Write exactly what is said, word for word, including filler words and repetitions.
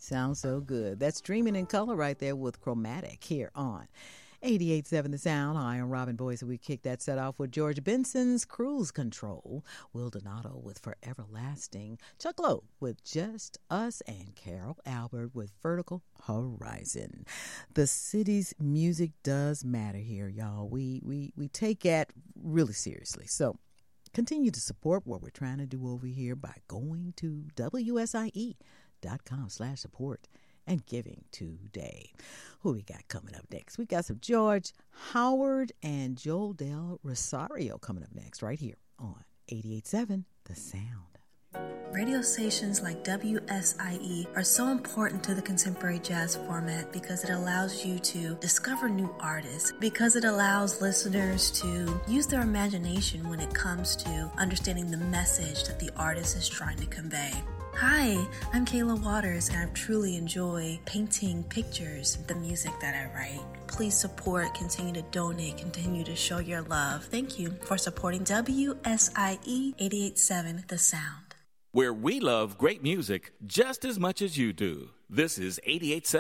Sounds so good. That's Dreaming in Color right there with Chromatic here on eighty-eight point seven The Sound. Hi, I'm Robin Boyce. We kicked that set off with George Benson's Cruise Control, Will Donato with Foreverlasting, Chuck Lowe with Just Us, and Carol Albert with Vertical Horizon. The city's music does matter here, y'all. We, we, we take that really seriously. So continue to support what we're trying to do over here by going to W S I E dot com slash support and giving today. Who we got coming up next? We got some George Howard and Joel Del Rosario coming up next right here on eighty-eight point seven The Sound. Radio stations like W S I E are so important to the contemporary jazz format because it allows you to discover new artists, because it allows listeners to use their imagination when it comes to understanding the message that the artist is trying to convey. Hi, I'm Kayla Waters, and I truly enjoy painting pictures, the music that I write. Please support, continue to donate, continue to show your love. Thank you for supporting W S I E eighty-eight point seven The Sound. Where we love great music just as much as you do. This is eighty-eight point seven